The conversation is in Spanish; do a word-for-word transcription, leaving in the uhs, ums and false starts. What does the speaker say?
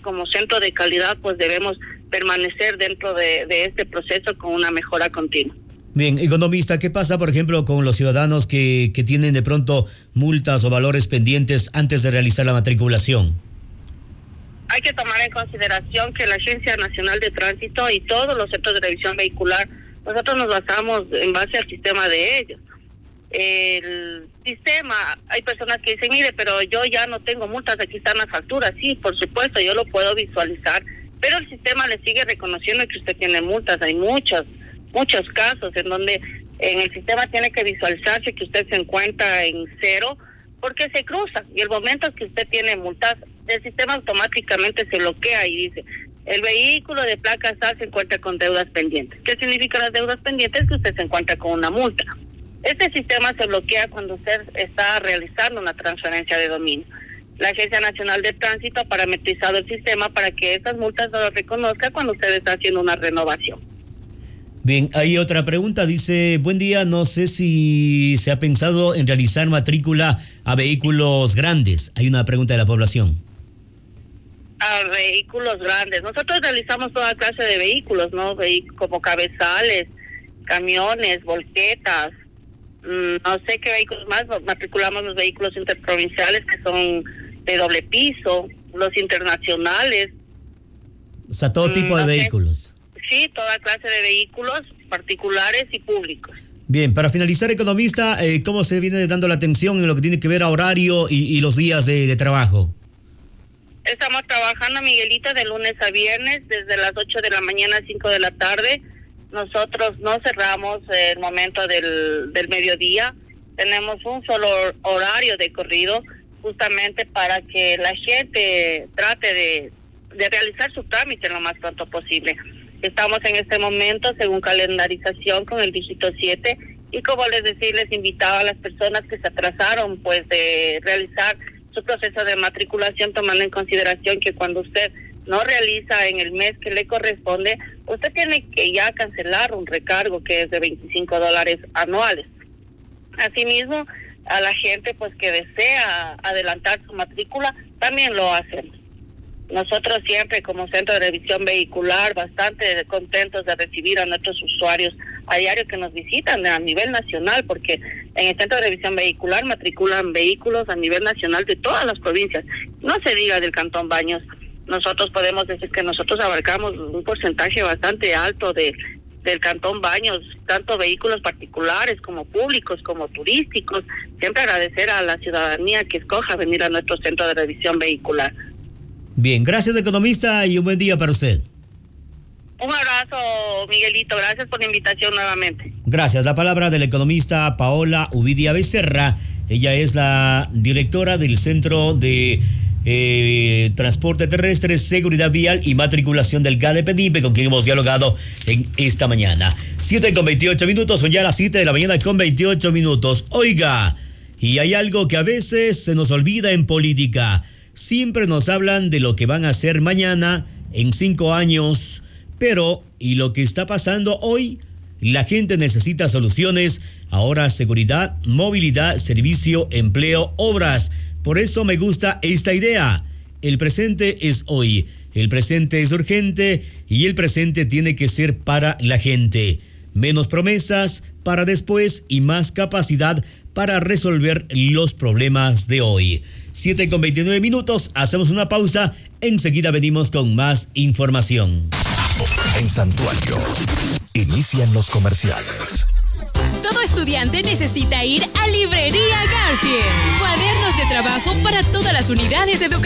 como centro de calidad pues debemos permanecer dentro de, de este proceso con una mejora continua. Bien, economista, ¿qué pasa, por ejemplo, con los ciudadanos que, que tienen de pronto multas o valores pendientes antes de realizar la matriculación? Hay que tomar en consideración que la Agencia Nacional de Tránsito y todos los centros de revisión vehicular, nosotros nos basamos en base al sistema de ellos. El sistema, hay personas que dicen, mire, pero yo ya no tengo multas, aquí están las facturas. Sí, por supuesto, yo lo puedo visualizar, pero el sistema le sigue reconociendo que usted tiene multas. Hay muchos, muchos casos en donde en el sistema tiene que visualizarse que usted se encuentra en cero porque se cruza, y el momento que usted tiene multas, el sistema automáticamente se bloquea y dice, el vehículo de placa tal se encuentra con deudas pendientes. ¿Qué significa las deudas pendientes? Que usted se encuentra con una multa. Este sistema se bloquea cuando usted está realizando una transferencia de dominio. La Agencia Nacional de Tránsito ha parametrizado el sistema para que esas multas no las reconozca cuando usted está haciendo una renovación. Bien, hay otra pregunta, dice, buen día, no sé si se ha pensado en realizar matrícula a vehículos grandes. Hay una pregunta de la población. A vehículos grandes. Nosotros realizamos toda clase de vehículos, ¿no? Vehi- como cabezales, camiones, volquetas, mmm, no sé qué vehículos más. Matriculamos los vehículos interprovinciales que son de doble piso, los internacionales. O sea, todo tipo mmm, de no vehículos. Sé. Sí, toda clase de vehículos particulares y públicos. Bien, para finalizar, economista, eh, ¿cómo se viene dando la atención en lo que tiene que ver a horario y, y los días de, de trabajo? Estamos trabajando, Miguelito, de lunes a viernes, desde las ocho de la mañana a cinco de la tarde. Nosotros no cerramos el momento del, del mediodía. Tenemos un solo horario de corrido, justamente para que la gente trate de, de realizar su trámite lo más pronto posible. Estamos en este momento, según calendarización, con el dígito siete, y como les decía, les invitaba a las personas que se atrasaron, pues, de realizar su proceso de matriculación, tomando en consideración que cuando usted no realiza en el mes que le corresponde, usted tiene que ya cancelar un recargo que es de veinticinco dólares anuales. Asimismo, a la gente pues que desea adelantar su matrícula, también lo hacen. Nosotros siempre como Centro de Revisión Vehicular bastante contentos de recibir a nuestros usuarios a diario que nos visitan a nivel nacional, porque en el Centro de Revisión Vehicular matriculan vehículos a nivel nacional de todas las provincias. No se diga del Cantón Baños. Nosotros podemos decir que nosotros abarcamos un porcentaje bastante alto de del Cantón Baños, tanto vehículos particulares como públicos, como turísticos. Siempre agradecer a la ciudadanía que escoja venir a nuestro Centro de Revisión Vehicular. Bien, gracias, economista, y un buen día para usted. Un abrazo, Miguelito. Gracias por la invitación nuevamente. Gracias. La palabra de la economista Paola Uvidia Becerra. Ella es la directora del Centro de eh, Transporte Terrestre, Seguridad Vial y Matriculación del G A D E PENIPE, con quien hemos dialogado en esta mañana. siete con veintiocho minutos, son ya las siete de la mañana con veintiocho minutos. Oiga, y hay algo que a veces se nos olvida en política. Siempre nos hablan de lo que van a hacer mañana, en cinco años, pero ¿y lo que está pasando hoy? La gente necesita soluciones, ahora seguridad, movilidad, servicio, empleo, obras. Por eso me gusta esta idea. El presente es hoy, el presente es urgente y el presente tiene que ser para la gente. Menos promesas para después y más capacidad para resolver los problemas de hoy. siete con veintinueve minutos, hacemos una pausa, enseguida venimos con más información. En Santuario, inician los comerciales. Todo estudiante necesita ir a Librería Garfield. Cuadernos de trabajo para todas las unidades educativas.